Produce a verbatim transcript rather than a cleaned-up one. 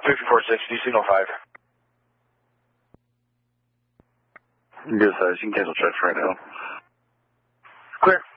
three four six, D C no five. Good size, you can cancel checks right now. Clear.